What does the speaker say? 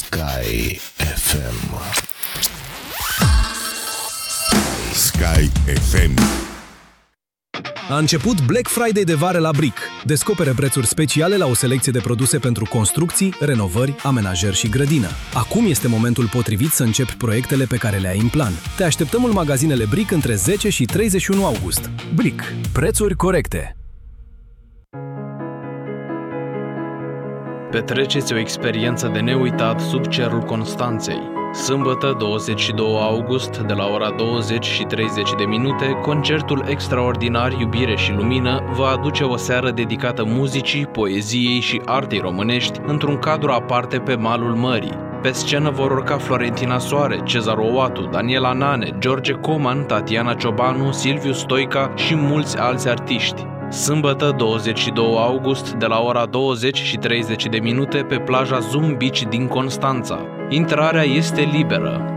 Sky FM. Sky FM. A început Black Friday de vară la Brick. Descopere prețuri speciale la o selecție de produse pentru construcții, renovări, amenajări și grădină. Acum este momentul potrivit să începi proiectele pe care le ai în plan. Te așteptăm în magazinele Brick între 10 și 31 august. Brick. Prețuri corecte. Petreceți o experiență de neuitat sub cerul Constanței. Sâmbătă, 22 august, de la ora 20 și 30 de minute, concertul extraordinar Iubire și Lumină va aduce o seară dedicată muzicii, poeziei și artei românești într-un cadru aparte pe malul mării. Pe scenă vor urca Florentina Soare, Cezar Oatu, Daniela Nane, George Coman, Tatiana Ciobanu, Silviu Stoica și mulți alți artiști. Sâmbătă, 22 august, de la ora 20 și 30 de minute pe plaja Zoom Beach din Constanța. Intrarea este liberă.